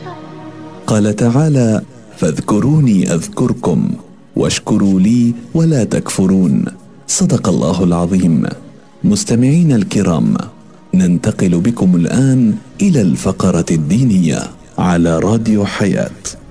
قال تعالى: فاذكروني أذكركم واشكروا لي ولا تكفرون. صدق الله العظيم. مستمعين الكرام، ننتقل بكم الآن إلى الفقرة الدينية على راديو حياة.